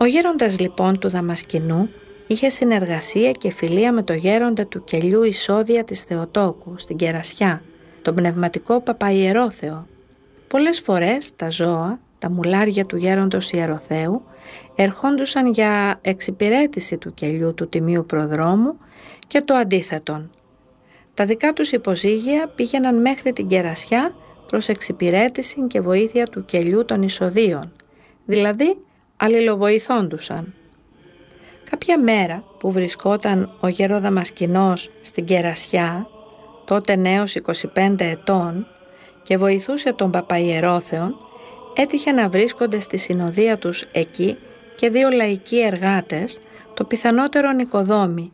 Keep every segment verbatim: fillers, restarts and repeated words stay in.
Ο γέροντας λοιπόν του Δαμασκηνού είχε συνεργασία και φιλία με το γέροντα του κελιού Ισόδια της Θεοτόκου στην Κερασιά, τον πνευματικό Παπαϊερόθεο. Πολλές φορές τα ζώα, τα μουλάρια του γέροντος Ιεροθέου, ερχόντουσαν για εξυπηρέτηση του κελιού του Τιμίου Προδρόμου και το αντίθετον. Τα δικά τους υποζύγια πήγαιναν μέχρι την Κερασιά προς εξυπηρέτηση και βοήθεια του κελιού των Ισοδίων, δηλαδή αλληλοβοηθόντουσαν. Κάποια μέρα που βρισκόταν ο γεροδαμασκηνός στην Κερασιά, τότε νέος είκοσι πέντε ετών, και βοηθούσε τον Παπαϊερόθεον, έτυχε να βρίσκονται στη συνοδεία τους εκεί και δύο λαϊκοί εργάτες, το πιθανότερον οικοδόμοι.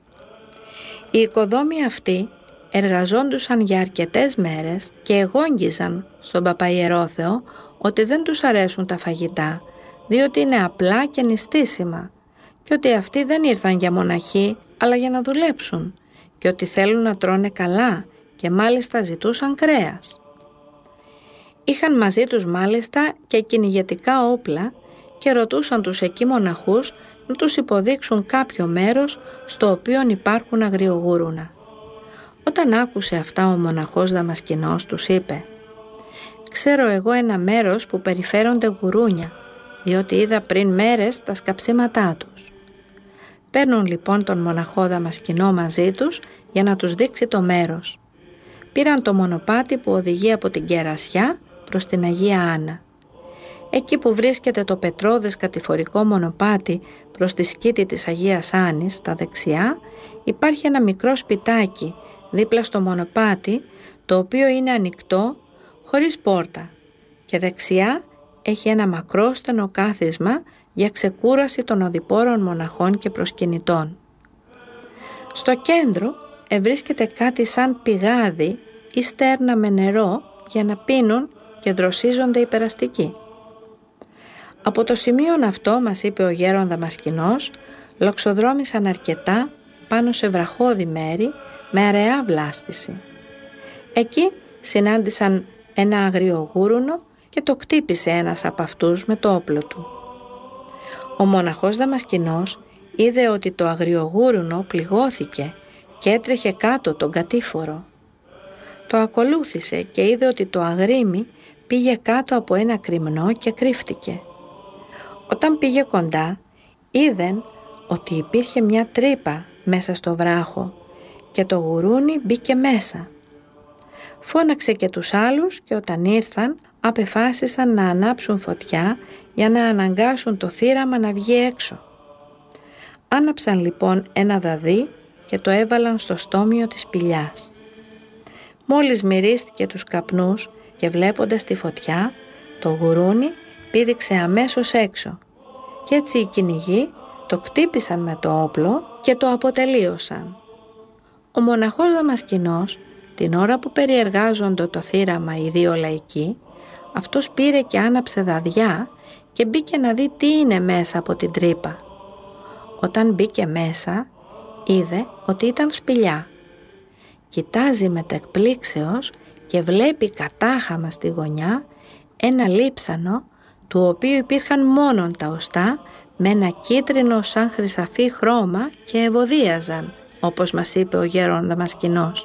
Οι οικοδόμοι αυτοί εργαζόντουσαν για αρκετές μέρες και εγόγγιζαν στον Παπαϊερόθεο ότι δεν τους αρέσουν τα φαγητά, διότι είναι απλά και νηστίσιμα, και ότι αυτοί δεν ήρθαν για μοναχοί αλλά για να δουλέψουν, και ότι θέλουν να τρώνε καλά και μάλιστα ζητούσαν κρέας. Είχαν μαζί τους μάλιστα και κυνηγετικά όπλα και ρωτούσαν τους εκεί μοναχούς να τους υποδείξουν κάποιο μέρος στο οποίο υπάρχουν αγριογούρουνα. Όταν άκουσε αυτά ο μοναχός Δαμασκηνός τους είπε «Ξέρω εγώ ένα μέρος που περιφέρονται γουρούνια, διότι είδα πριν μέρες τα σκαψίματά τους». Παίρνουν λοιπόν τον μοναχό Δαμασκηνό μαζί τους για να τους δείξει το μέρος. Πήραν το μονοπάτι που οδηγεί από την Κερασιά προς την Αγία Άννα. Εκεί που βρίσκεται το πετρώδες κατηφορικό μονοπάτι προς τη σκήτη της Αγίας Άννης, στα δεξιά, υπάρχει ένα μικρό σπιτάκι δίπλα στο μονοπάτι, το οποίο είναι ανοιχτό, χωρίς πόρτα, και δεξιά έχει ένα μακρόστενο κάθισμα για ξεκούραση των οδηπόρων μοναχών και προσκυνητών. Στο κέντρο ευρίσκεται κάτι σαν πηγάδι ή στέρνα με νερό για να πίνουν και δροσίζονται οι περαστικοί. Από το σημείο αυτό, μας είπε ο γέρον Δαμασκηνός, λοξοδρόμησαν αρκετά πάνω σε βραχώδη μέρη με αραιά βλάστηση. Εκεί συνάντησαν ένα αγριογούρουνο και το κτύπησε ένας από αυτούς με το όπλο του. Ο μοναχός Δαμασκηνός είδε ότι το αγριογούρουνο πληγώθηκε και έτρεχε κάτω τον κατήφορο. Το ακολούθησε και είδε ότι το αγρίμι πήγε κάτω από ένα κρυμνό και κρύφτηκε. Όταν πήγε κοντά, είδεν ότι υπήρχε μια τρύπα μέσα στο βράχο και το γουρούνι μπήκε μέσα. Φώναξε και τους άλλους και όταν ήρθαν απεφάσισαν να ανάψουν φωτιά για να αναγκάσουν το θύραμα να βγει έξω. Άναψαν λοιπόν ένα δαδί και το έβαλαν στο στόμιο της σπηλιάς. Μόλις μυρίστηκε τους καπνούς και βλέποντας τη φωτιά, το γουρούνι πήδηξε αμέσως έξω και έτσι οι κυνηγοί το κτύπησαν με το όπλο και το αποτελείωσαν. Ο μοναχός Δαμασκηνός, την ώρα που περιεργάζονται το θύραμα οι δύο λαϊκοί, αυτός πήρε και άναψε δαδιά και μπήκε να δει τι είναι μέσα από την τρύπα. Όταν μπήκε μέσα, είδε ότι ήταν σπηλιά. Κοιτάζει μετεκπλήξεως και βλέπει κατάχαμα στη γωνιά ένα λείψανο, του οποίου υπήρχαν μόνον τα οστά με ένα κίτρινο σαν χρυσαφί χρώμα και ευωδίαζαν, όπως μας είπε ο γέρον Δαμασκηνός.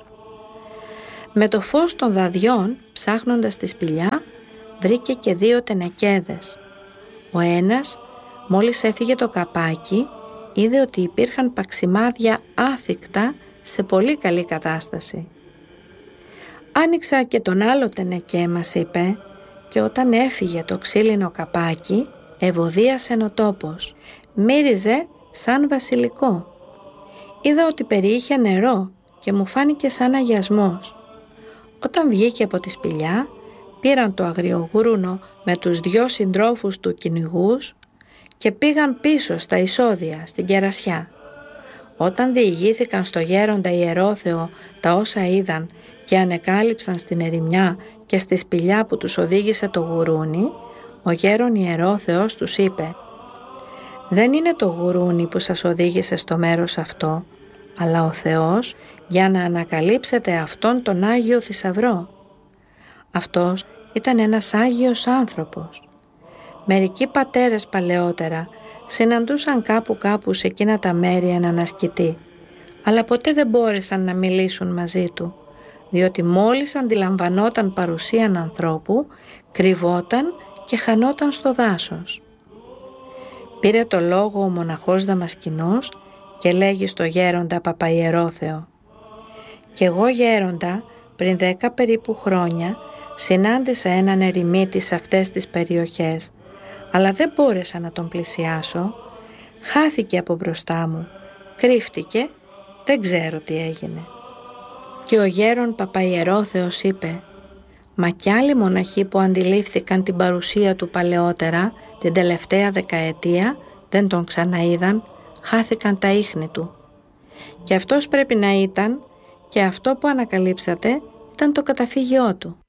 Με το φως των δαδιών, ψάχνοντας τη σπηλιά, βρήκε και δύο τενεκέδες. Ο ένας, μόλις έφυγε το καπάκι, είδε ότι υπήρχαν παξιμάδια άθικτα σε πολύ καλή κατάσταση. Άνοιξα και τον άλλο τενεκέ, μας είπε, και όταν έφυγε το ξύλινο καπάκι, ευωδίασε ο τόπος. Μύριζε σαν βασιλικό. Είδα ότι περιείχε νερό και μου φάνηκε σαν αγιασμός. Όταν βγήκε από τη σπηλιά, πήραν το αγριογούρουνο με τους δυο συντρόφους του κυνηγούς και πήγαν πίσω στα Ισόδια, στην Κερασιά. Όταν διηγήθηκαν στο γέροντα Ιερόθεο τα όσα είδαν και ανεκάλυψαν στην ερημιά και στη σπηλιά που τους οδήγησε το γουρούνι, ο γέρον Ιερόθεος τους είπε «Δεν είναι το γουρούνι που σας οδήγησε στο μέρος αυτό, αλλά ο Θεός για να ανακαλύψετε αυτόν τον Άγιο θησαυρό». Αυτός ήταν ένας Άγιος άνθρωπος. Μερικοί πατέρες παλαιότερα συναντούσαν κάπου κάπου σε εκείνα τα μέρη έναν ασκητή, αλλά ποτέ δεν μπόρεσαν να μιλήσουν μαζί του, διότι μόλις αντιλαμβανόταν παρουσίαν ανθρώπου, κρυβόταν και χανόταν στο δάσος. Πήρε το λόγο ο μοναχός Δαμασκηνός και λέγει στο γέροντα Παπαϊερόθεο: «Κι εγώ, γέροντα, πριν δέκα περίπου χρόνια συνάντησα έναν ερημίτη σε αυτές τις περιοχές, αλλά δεν μπόρεσα να τον πλησιάσω. Χάθηκε από μπροστά μου, κρύφτηκε, δεν ξέρω τι έγινε». Και ο γέρον Παπαϊερόθεος είπε: «Μα κι άλλοι μοναχοί που αντιλήφθηκαν την παρουσία του παλαιότερα, την τελευταία δεκαετία, δεν τον ξαναείδαν, χάθηκαν τα ίχνη του. Και αυτός πρέπει να ήταν, και αυτό που ανακαλύψατε ήταν το καταφύγιό του».